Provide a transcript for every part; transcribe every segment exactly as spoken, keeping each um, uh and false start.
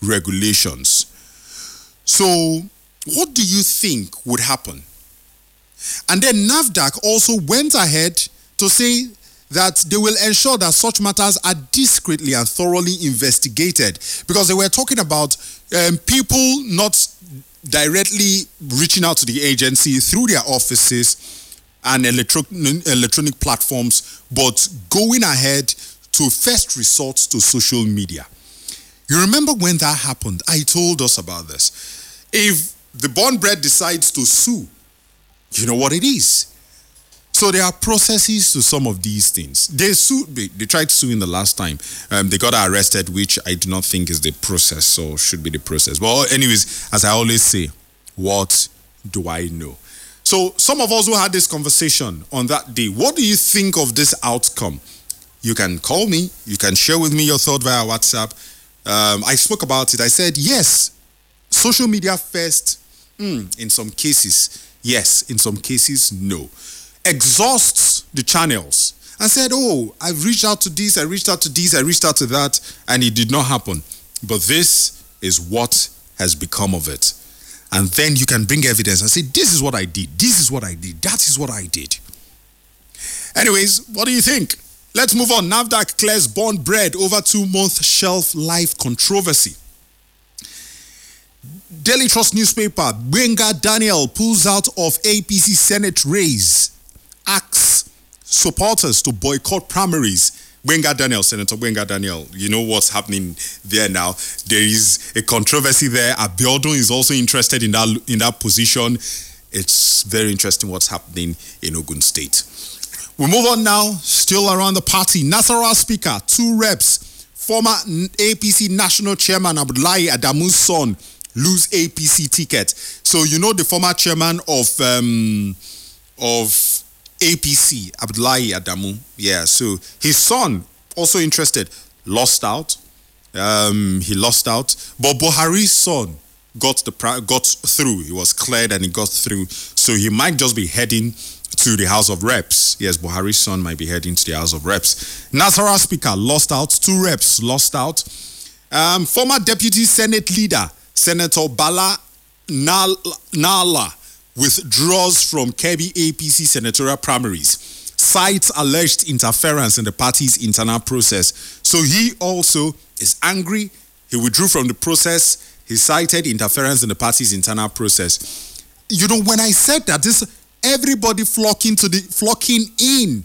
regulations. So, what do you think would happen? And then NAFDAC also went ahead to say that they will ensure that such matters are discreetly and thoroughly investigated, because they were talking about um, people not directly reaching out to the agency through their offices and electro- electronic platforms, but going ahead to first resort to social media. You remember when that happened? I told us about this. If the Born Bread decides to sue, you know what it is. So there are processes to some of these things. They sued, they, they tried suing the last time. Um, they got arrested, which I do not think is the process or should be the process. But anyways, as I always say, what do I know? So some of us who had this conversation on that day, what do you think of this outcome? You can call me. You can share with me your thought via WhatsApp. Um, I spoke about it. I said, yes, social media first. Mm, in some cases, yes. In some cases, no. Exhausts the channels and said, oh, I've reached out to this, I reached out to this, I reached out to that, and it did not happen. But this is what has become of it. And then you can bring evidence and say, this is what I did, this is what I did, that is what I did. Anyways, what do you think? Let's move on. NAFDAC clears Born Bread over two-month shelf life controversy. Daily Trust newspaper, Gbenga Daniel pulls out of A P C Senate race, asks supporters to boycott primaries. Gbenga Daniel, Senator Gbenga Daniel, you know what's happening there now. There is a controversy there. Abiodun is also interested in that, in that position. It's very interesting what's happening in Ogun State. We move on now, still around the party. Nasarawa Speaker, two reps, former A P C National Chairman Abdullahi Adamu's son, lose A P C ticket. So you know the former chairman of um, of A P C, Abdullahi Adamu. Yeah, so his son, also interested, lost out. Um, he lost out. But Buhari's son got the got through. He was cleared and he got through. So he might just be heading to the House of Reps. Yes, Buhari's son might be heading to the House of Reps. Nasarawa Speaker lost out. Two reps lost out. Um, former Deputy Senate Leader, Senator Bala Nala, withdraws from Kebbi A P C senatorial primaries, cites alleged interference in the party's internal process. So he also is angry. He withdrew from the process. He cited interference in the party's internal process. You know, when I said that, this everybody flocking to the flocking in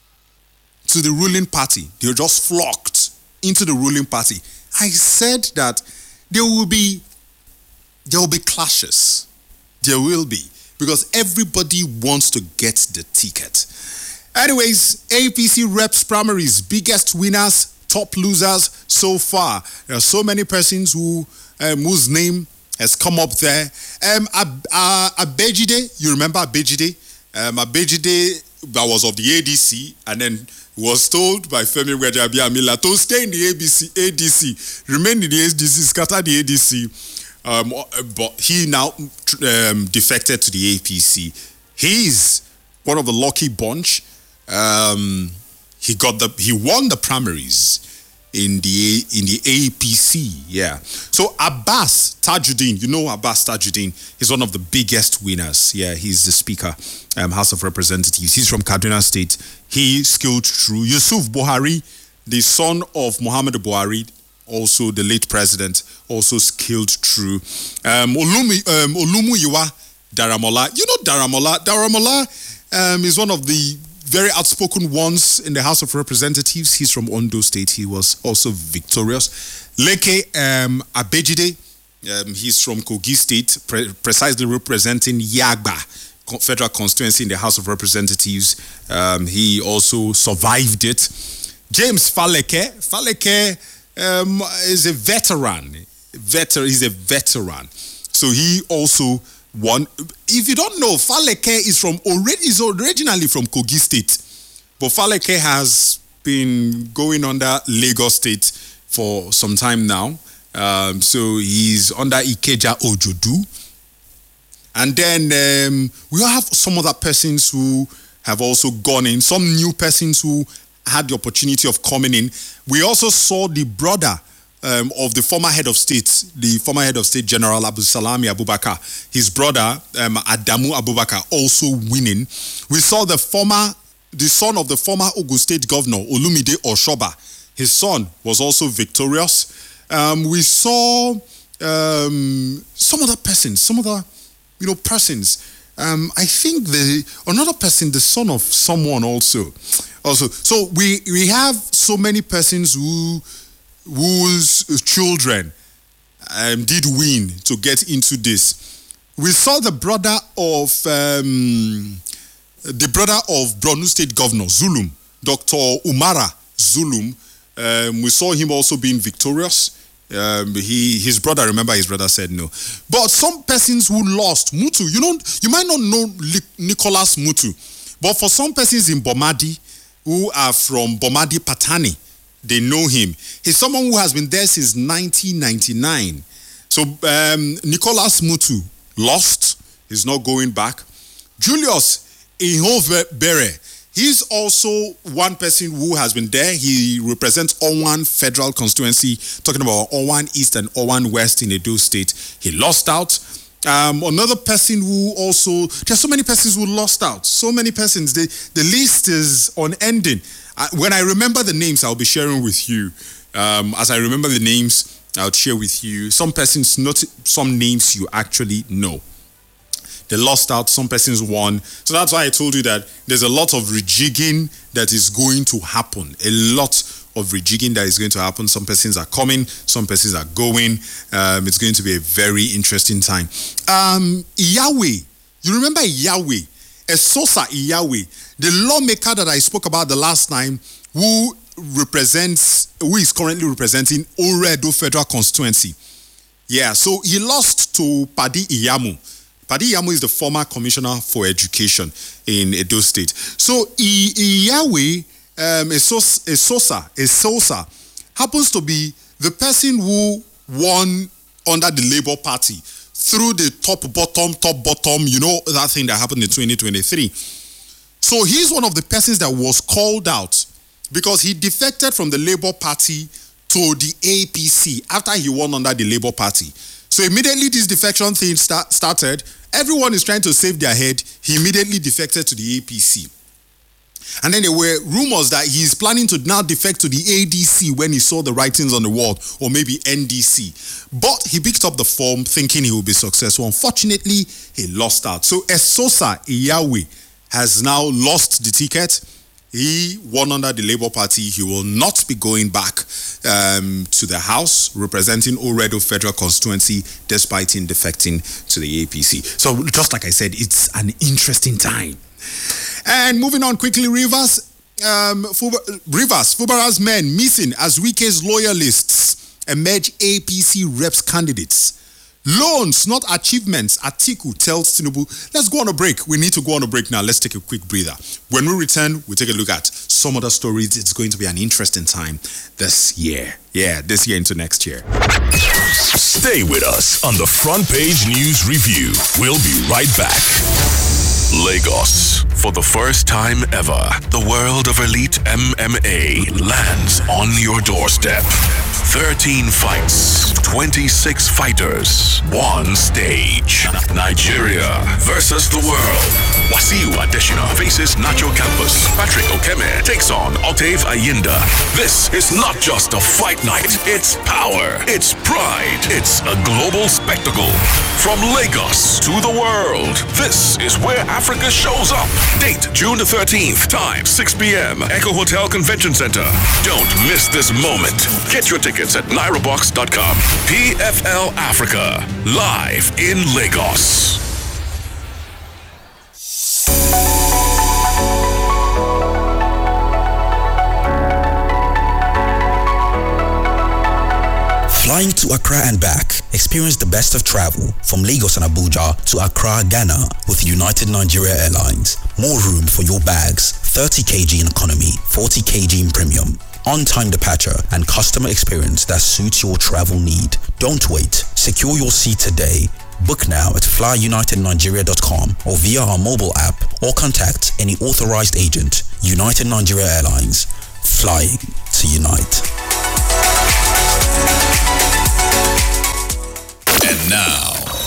to the ruling party, they just flocked into the ruling party. I said that there will be there will be clashes. There will be. Because everybody wants to get the ticket. Anyways, A P C reps primaries, biggest winners, top losers so far. There are so many persons who um, whose name has come up there. Um, Ab- uh, Abejide, you remember Abejide? Um, Abejide that was of the A D C and then was told by Femi Gbajabiamila to stay in the A B C, A D C, remain in the A D C, scatter the A D C. Um, but he now um, defected to the A P C. He's one of the lucky bunch. Um, he got the he won the primaries in the in the A P C. Yeah. So Abbas Tajuddin, you know Abbas Tajuddin, he's one of the biggest winners. Yeah, he's the Speaker, um, House of Representatives. He's from Kaduna State. He skilled through. Yusuf Buhari, the son of Muhammad Buhari, also the late president, also skilled through. Um, Olumi, um, Olumuyiwa Daramola. You know Daramola? Daramola um, is one of the very outspoken ones in the House of Representatives. He's from Ondo State. He was also victorious. Leke um, Abejide, um, he's from Kogi State, pre- precisely representing Yagba Federal Constituency in the House of Representatives. Um, he also survived it. James Faleke. Faleke Um, is a veteran. Veteran. He's a veteran. So he also won. If you don't know, Faleke is from is originally from Kogi State, but Faleke has been going under Lagos State for some time now. Um, so he's under Ikeja Ojodu, and then um, we have some other persons who have also gone in. Some new persons who had the opportunity of coming in. We also saw the brother um, of the former head of state, the former head of state, General Abu Salami Abubakar, his brother, um, Adamu Abubakar, also winning. We saw the former, the son of the former Ogun State Governor, Olumide Oshoba. His son was also victorious. Um, we saw um, some other persons, some other, you know, persons. Um, I think the another person, the son of someone also, also. So we we have so many persons who whose children um, did win to get into this. We saw the brother of um, the brother of Borno State Governor Zulum, Doctor Umara Zulum. Um, we saw him also being victorious. Um, he, his brother, remember his brother said no. But some persons who lost, Mutu, you know, you might not know Nicholas Mutu, but for some persons in Bomadi who are from Bomadi Patani, they know him. He's someone who has been there since nineteen ninety-nine. So um, Nicholas Mutu lost. He's not going back. Julius Ihobere, he's also one person who has been there. He represents Owan Federal Constituency, talking about Owan East and Owan West in Edo State. He lost out. Um, another person who also, there's so many persons who lost out. So many persons. The, the list is unending. Uh, when I remember the names, I'll be sharing with you. Um, as I remember the names, I'll share with you. Some persons, not some names you actually know. They lost out, some persons won. So that's why I told you that there's a lot of rejigging that is going to happen. A lot of rejigging that is going to happen. Some persons are coming, some persons are going. Um, it's going to be a very interesting time. Um, Yahweh, you remember Yahweh? Esosa Yahweh, the lawmaker that I spoke about the last time, who represents, who is currently representing Oredo Federal Constituency. Yeah, so he lost to Padi Iyamu. Padi Iyamu is the former commissioner for education in Edo State. So Yahweh, um, Esosa, Esosa happens to be the person who won under the Labour Party through the top, bottom, top, bottom, you know, that thing that happened in twenty twenty-three. So he's one of the persons that was called out because he defected from the Labour Party to the A P C after he won under the Labour Party. So immediately this defection thing start, started, everyone is trying to save their head. He immediately defected to the A P C. And then there were rumors that he's planning to now defect to the A D C when he saw the writings on the wall, or maybe N D C. But he picked up the form thinking he would be successful. Unfortunately, he lost out. So Esosa Yahweh has now lost the ticket. He won under the Labour Party. He will not be going back um, to the House representing Oredo Federal Constituency despite him defecting to the A P C. So just like I said, it's an interesting time. And moving on quickly, Rivers, um, Fuba, Rivers, Fubara's men missing as Wike's loyalists emerge A P C reps candidates. Loans, not achievements, Atiku tells Tinubu. Let's go on a break. We need to go on a break now. Let's take a quick breather. When we return, we'll take a look at some other stories. It's going to be an interesting time this year. Yeah, this year into next year. Stay with us on the Front Page News Review. We'll be right back. Lagos. For the first time ever, the world of elite M M A lands on your doorstep. thirteen fights, twenty-six fighters, one stage. Nigeria versus the world. Wasiu Adesina faces Nacho Campos. Patrick Okeme takes on Octave Ayinda. This is not just a fight night. It's power. It's pride. It's a global spectacle. From Lagos to the world, this is where Africa shows up. Date June the thirteenth. Time six p.m. Echo Hotel Convention Center. Don't miss this moment. Get your tickets at naira box dot com. P F L Africa, live in Lagos. Flying to Accra and back. Experience the best of travel from Lagos and Abuja to Accra, Ghana with United Nigeria Airlines. More room for your bags. thirty kilograms in economy, forty kilograms in premium. On-time departure and customer experience that suits your travel need. Don't wait. Secure your seat today. Book now at fly united nigeria dot com or via our mobile app or contact any authorized agent. United Nigeria Airlines. Flying to unite.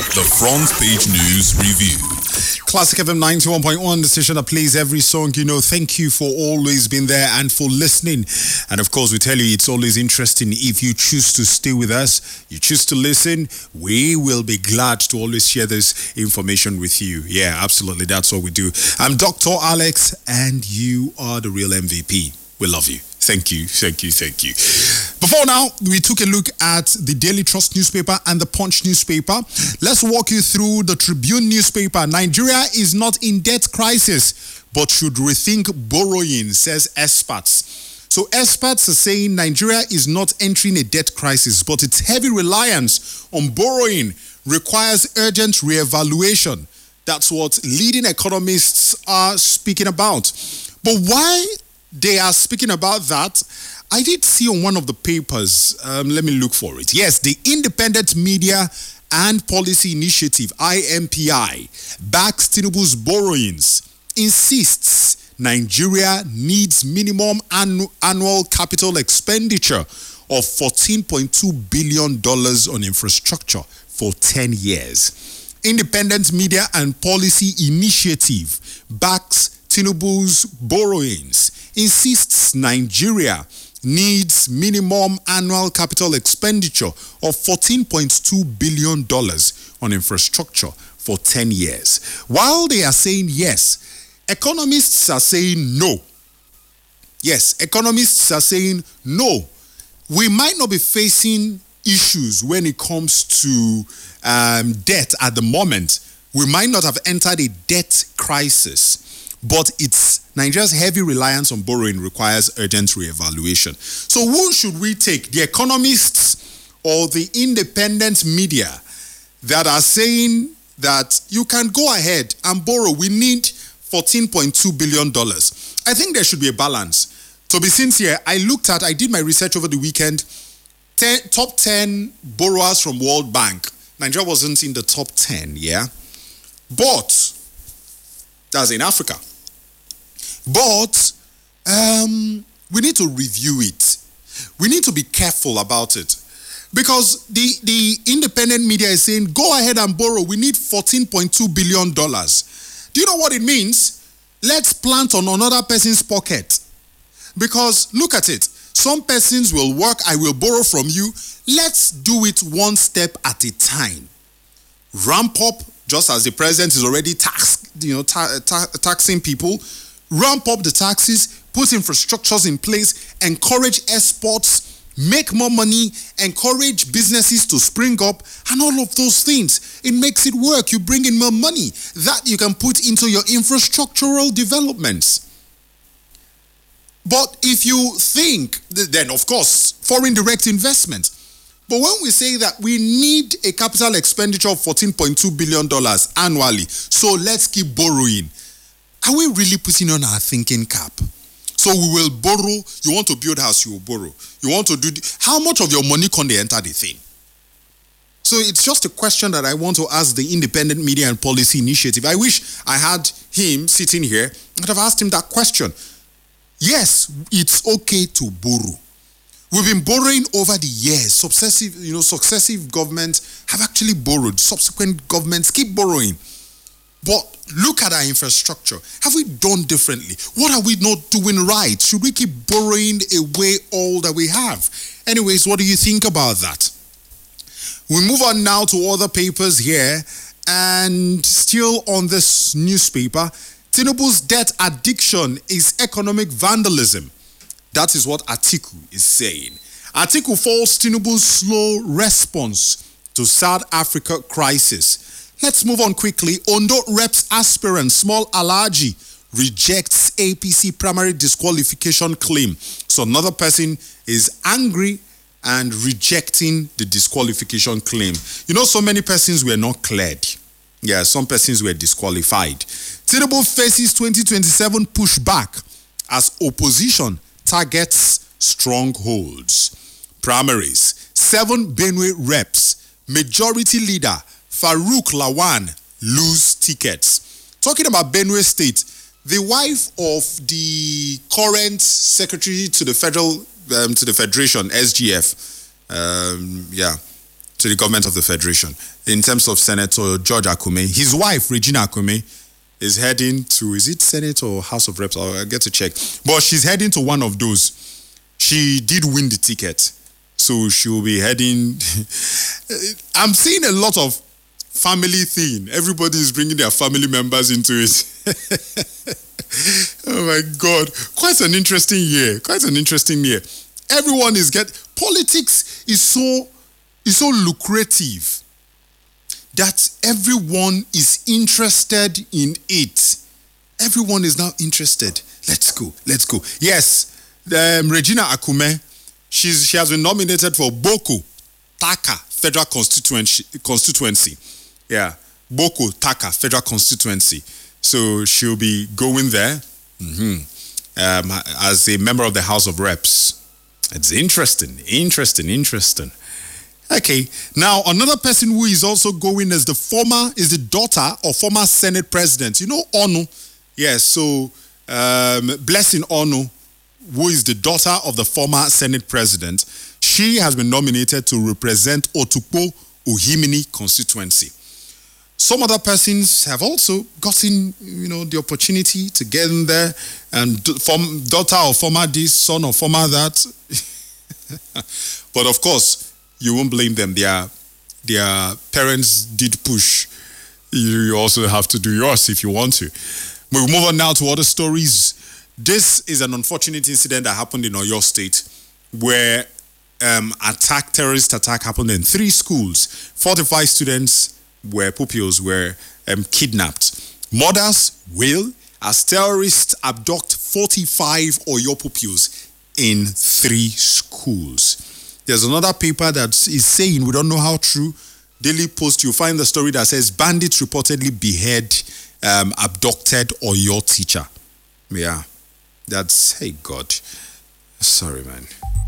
The Front Page News Review. Classic F M ninety-one point one, the station that plays every song you know. Thank you for always being there and for listening. And of course, we tell you it's always interesting if you choose to stay with us, you choose to listen, we will be glad to always share this information with you. Yeah, absolutely. That's what we do. I'm Doctor Alex, and you are the real M V P. We love you. Thank you, thank you, thank you. Before now, we took a look at the Daily Trust newspaper and the Punch newspaper. Let's walk you through the Tribune newspaper. Nigeria is not in debt crisis, but should rethink borrowing, says experts. So experts are saying Nigeria is not entering a debt crisis, but its heavy reliance on borrowing requires urgent re-evaluation. That's what leading economists are speaking about. But why they are speaking about that, I did see on one of the papers, um, let me look for it. Yes, the Independent Media and Policy Initiative, I M P I, backs Tinubu's borrowings, insists Nigeria needs minimum annu- annual capital expenditure of fourteen point two billion dollars on infrastructure for ten years. Independent Media and Policy Initiative backs Tinubu's borrowings, insists Nigeria needs minimum annual capital expenditure of fourteen point two billion dollars on infrastructure for ten years. While they are saying yes, economists are saying no. Yes, economists are saying no. We might not be facing issues when it comes to um, debt at the moment. We might not have entered a debt crisis. But it's Nigeria's heavy reliance on borrowing requires urgent re-evaluation. So who should we take? The economists or the independent media that are saying that you can go ahead and borrow? We need fourteen point two billion dollars. I think there should be a balance. To be sincere, I looked at, I did my research over the weekend, ten, top ten borrowers from World Bank. Nigeria wasn't in the top ten, yeah? But that's in Africa. But um, we need to review it. We need to be careful about it. Because the, the independent media is saying, go ahead and borrow. We need fourteen point two billion dollars. Do you know what it means? Let's plant on another person's pocket. Because look at it. Some persons will work, I will borrow from you. Let's do it one step at a time. Ramp up, just as the president is already tax, you know, ta- ta- taxing people. Ramp up the taxes, put infrastructures in place, encourage exports, make more money, encourage businesses to spring up, and all of those things. It makes it work. You bring in more money that you can put into your infrastructural developments. But if you think, then of course, foreign direct investment. But when we say that we need a capital expenditure of fourteen point two billion dollars annually, so let's keep borrowing, are we really putting on our thinking cap? So we will borrow. You want to build a house, you will borrow. You want to do... The, how much of your money can they enter the thing? So it's just a question that I want to ask the Independent Media and Policy Initiative. I wish I had him sitting here. I'd have asked him that question. Yes, it's okay to borrow. We've been borrowing over the years. Successive, you know, successive governments have actually borrowed. Subsequent governments keep borrowing. But look at our infrastructure. Have we done differently? What are we not doing right? Should we keep borrowing away all that we have? Anyways, what do you think about that? We move on now to other papers here. And still on this newspaper, Tinubu's debt addiction is economic vandalism. That is what Atiku is saying. Atiku faults Tinubu's slow response to South Africa crisis. Let's move on quickly. Ondo Reps aspirant Small Alaji rejects A P C primary disqualification claim. So another person is angry and rejecting the disqualification claim. You know, so many persons were not cleared. Yeah, some persons were disqualified. Tinubu faces twenty twenty-seven pushback as opposition targets strongholds. Primaries. Seven Benue reps. Majority leader Farouk Lawan lose tickets. Talking about Benue State, the wife of the current secretary to the federal, um, to the federation, S G F, um, yeah, to the government of the Federation. In terms of Senator George Akume, his wife, Regina Akume, is heading to, is it Senate or House of Reps? I'll get to check. But she's heading to one of those. She did win the ticket. So she will be heading. I'm seeing a lot of family thing. Everybody is bringing their family members into it. Oh my God. Quite an interesting year. Quite an interesting year. Everyone is get politics is so is so lucrative that everyone is interested in it. Everyone is now interested. Let's go. Let's go. Yes, um, Regina Akume, she's she has been nominated for Boko Taka Federal Constituency. Constituency. Yeah, Boko Taka Federal Constituency. So she'll be going there mm-hmm. um, as a member of the House of Reps. It's interesting, interesting, interesting. Okay, now another person who is also going is the former, is the daughter of former Senate President. You know Onu? Yes, so um, Blessing Onu, who is the daughter of the former Senate President, she has been nominated to represent Otukpo Ohimini constituency. Some other persons have also gotten, you know, the opportunity to get in there, and from daughter of former this, son of former that. But of course, you won't blame them. Their their parents did push. You also have to do yours if you want to. We'll move on now to other stories. This is an unfortunate incident that happened in Oyo State, where um, attack, terrorist attack happened in three schools. forty-five students where pupils were um, kidnapped. Mothers wail as terrorists abduct forty-five Oyo pupils in three schools. There's another paper that is saying, we don't know how true, Daily Post, you'll find the story that says bandits reportedly behead um, abducted Oyo teacher. Yeah, that's, hey God, sorry man.